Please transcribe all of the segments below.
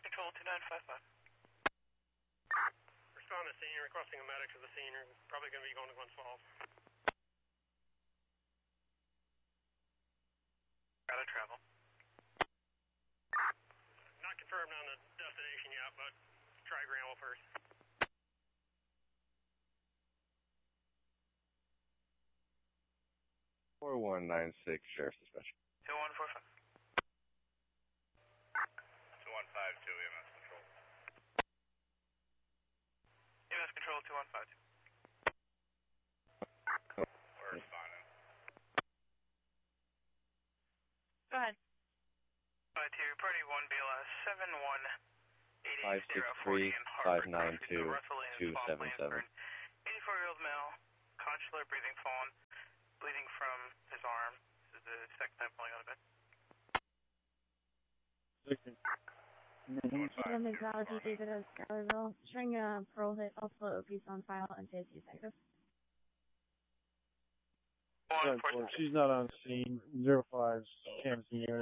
Control 2955. Respond to scene, requesting a medic to the scene. You're probably going to be going to Glens Falls. Out of travel. Not confirmed on the destination yet, but try Granville first. 4196, Sheriff's Dispatch. 2145. 2152, EMS Control. EMS Control 2152. We're responding. Go ahead. 52, reporting 1 BLS 7180 in Harvard. 563-592-277. 84-year-old male, consular, breathing fallen, bleeding from his arm. This is the second time falling out of bed. Mixology, David of Schuylerville. Showing a parole hit, also piece on file, and safety detective. She's not on scene. 05's canvassing area.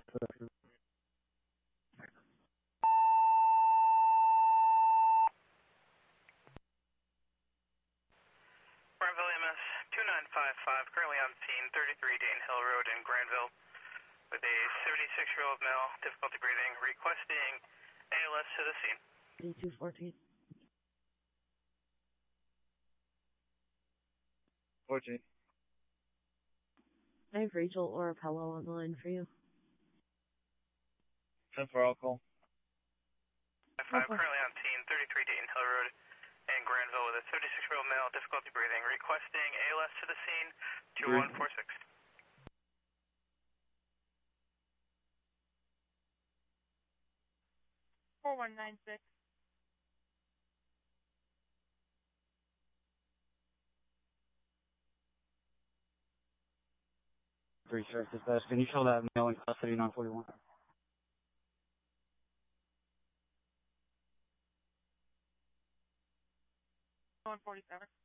Granville EMS 2955, currently on scene, 33 Dane Hill Road in Granville, with a 76-year-old male, difficulty breathing, requesting ALS to the scene. D214. 14. I have Rachel or Apollo on the line for you. 10 for alcohol. 5, currently on scene, 33 Dayton Hill Road in Granville, with a 76-year-old male, difficulty breathing, requesting ALS to the scene, 2146. 4196. Three Sheriff's Dispatch. Can you show that male in custody 941? 147.